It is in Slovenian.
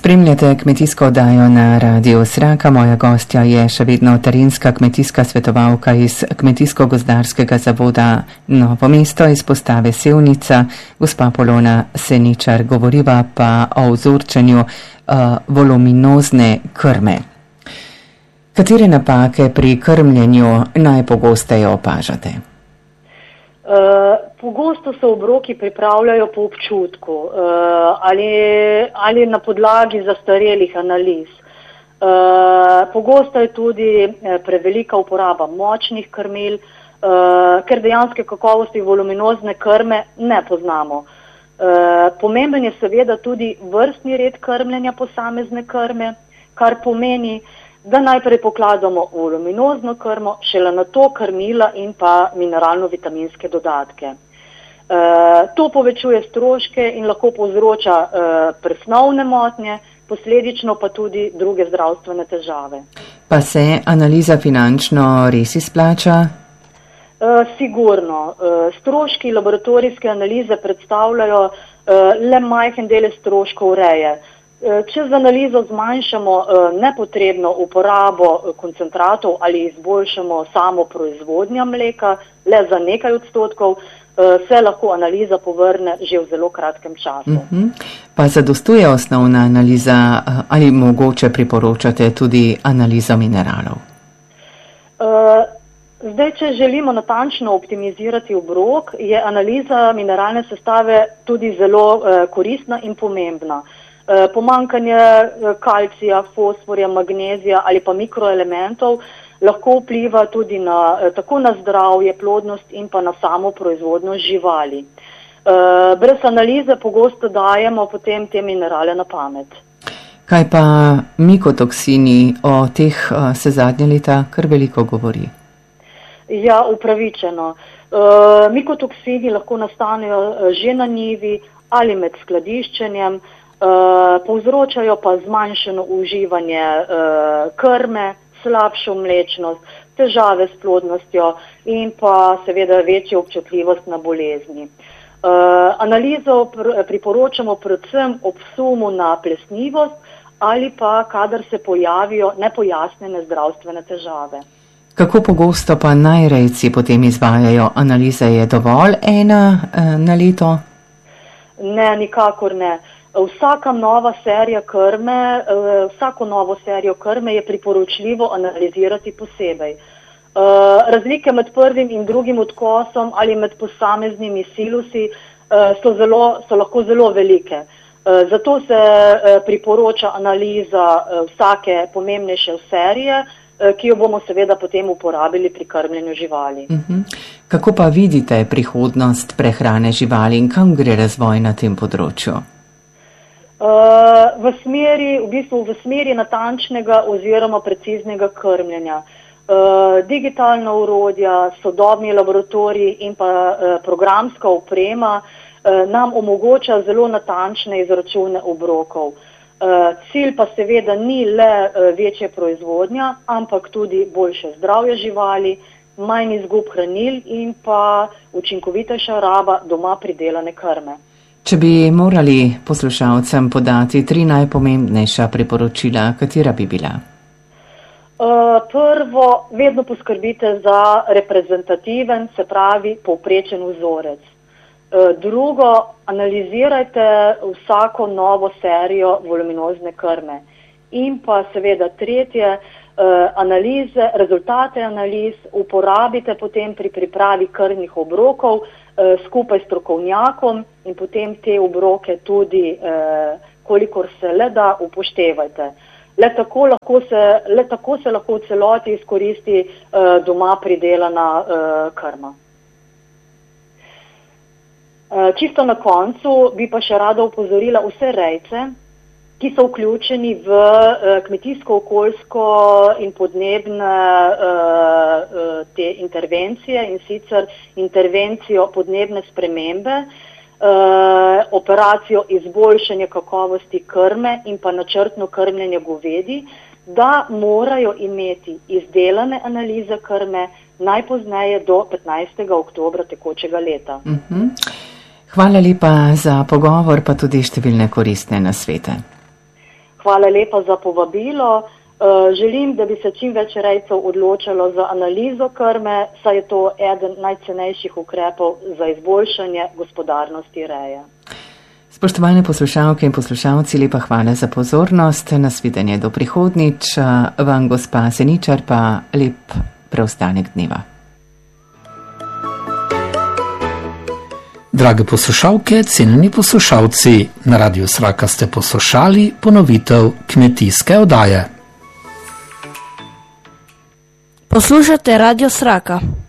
Spremljate kmetijsko oddajo na Radiu Sraka. Moja gostja je še vedno terenska kmetijska svetovalka iz Kmetijsko-gozdarskega zavoda Novo mesto iz postave Sevnica, gospa Polona Seničar. Govoriva pa o vzorčenju voluminozne krme. Katere napake pri krmljenju najpogosteje opažate? Pogosto se obroki pripravljajo po občutku ali na podlagi zastarelih analiz. Pogosto je tudi prevelika uporaba močnih krmil, ker dejanske kakovosti voluminozne krme ne poznamo. Pomemben je seveda tudi vrstni red krmljenja posamezne krme, kar pomeni, da najprej pokladamo voluminozno krmo, šele nato krmila in pa mineralno-vitaminske dodatke. To povečuje stroške in lahko povzroča presnovne motnje, posledično pa tudi druge zdravstvene težave. Pa se analiza finančno res izplača? Sigurno. Stroški laboratorijske analize predstavljajo le majhen delež stroškov reje. Če z analizo zmanjšamo nepotrebno uporabo koncentratov ali izboljšamo samo proizvodnjo mleka le za nekaj odstotkov, se lahko analiza povrne že v zelo kratkem času. Pa zadostuje osnovna analiza ali mogoče priporočate tudi analizo mineralov? Zdaj, če želimo natančno optimizirati obrok, je analiza mineralne sestave tudi zelo koristna in pomembna. Pomanjkanje kalcija, fosforja, magnezija ali pa mikroelementov lahko vpliva tudi tako na zdravje, plodnost in pa na samo proizvodnjo živali. Brez analize pogosto dajemo potem te minerale na pamet. Kaj pa mikotoksini? O teh se zadnje leta kar veliko govori. Ja, upravičeno. Mikotoksini lahko nastanejo že na njivi ali med skladiščenjem, povzročajo pa zmanjšano uživanje krme, slabšo mlečnost, težave s plodnostjo in pa seveda večjo občutljivost na bolezni. Analizo priporočamo predvsem ob sumu na plesnivost ali pa kadar se pojavijo nepojasnjene zdravstvene težave. Kako pogosto pa najrejci potem izvajajo analize? Je dovolj ena na leto? Ne, nikakor ne. Vsako novo serijo krme je priporočljivo analizirati posebej. Razlike med prvim in drugim odkosom ali med posameznimi silusi so lahko zelo velike. Zato se priporoča analiza vsake pomembnejše serije, ki jo bomo seveda potem uporabili pri krmljenju živali. Kako pa vidite prihodnost prehrane živali in kam gre razvoj na tem področju? V smeri natančnega oziroma preciznega krmljenja. Digitalna orodja, sodobni laboratoriji in pa programska oprema nam omogoča zelo natančne izračune obrokov. Cilj pa seveda ni le večja proizvodnja, ampak tudi boljše zdravje živali, manj izgub hranil in pa učinkovitejša raba doma pridelane krme. Če bi morali poslušalcem podati 3 najpomembnejša priporočila, katera bi bila? Prvo, vedno poskrbite za reprezentativen, se pravi povprečen vzorec. Drugo, analizirajte vsako novo serijo voluminozne krme. In pa seveda tretje, rezultate analiz uporabite potem pri pripravi krmnih obrokov skupaj s strokovnjakom in potem te obroke tudi, kolikor se le da, upoštevajte. Le tako se lahko v celoti izkoristi doma pridelana krma. Čisto na koncu bi pa še rada opozorila vse rejce, ki so vključeni v kmetijsko-okoljsko in podnebne te intervencije, in sicer intervencijo podnebne spremembe, operacijo izboljšanja kakovosti krme in pa načrtno krmljenje govedi, da morajo imeti izdelane analize krme najpozneje do 15. oktobra tekočega leta. Hvala lepa za pogovor, pa tudi številne koristne nasvete. Hvala lepa za povabilo. Želim, da bi se čim več rejcev odločalo za analizo krme, saj je to eden najcenejših ukrepov za izboljšanje gospodarnosti reje. Spoštovane poslušalke in poslušalci, lepa hvala za pozornost. Nasvidenje do prihodnjič. Vam, gospa Seničar, pa lep preostanek dneva. Drage poslušalke, cenjeni poslušalci, na Radiu Sraka ste poslušali ponovitev kmetijske oddaje. Poslušate Radio Sraka.